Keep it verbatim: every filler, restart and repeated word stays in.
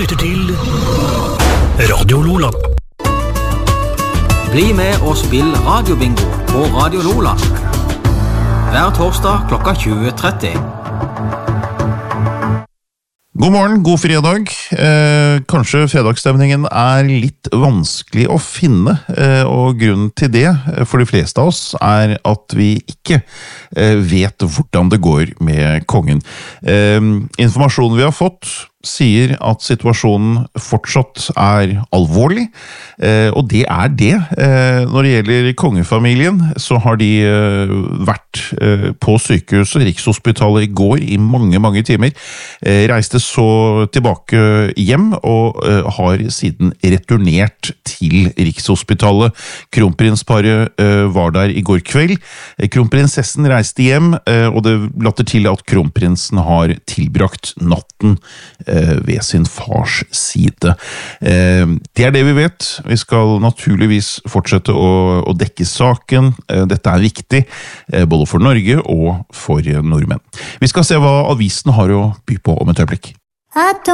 lytter til Radio Lola. Bli med og spill radiobingo på Radio Lola. Hver torsdag klokka tjue tretti. God morgen, god fredag. Eh, kanskje fredagsstemningen er litt vanskelig å finne, eh, og grunnen til det for de fleste av oss er at vi ikke eh, vet hvordan det går med kongen. Eh, informasjonen vi har fått sier at situasjonen fortsatt er alvorlig, eh, og det er det. Eh, når det gjelder kongefamilien, så har de eh, vært eh, på sykehuset, Rikshospitalet i går i mange, mange timer, eh, reiste så tilbake hjem og eh, har siden returnert til Rikshospitalet. Kronprinsparet eh, var der i går kveld. Kronprinsessen reiste hjem, eh, og det later til at kronprinsen har tilbrakt natten ved sin fars side. Det er det vi vet. Vi skal naturligvis fortsette å, å dekke saken. Dette er viktig, både for Norge og for nordmenn. Vi skal se hva avisen har å by på om et øyeblikk.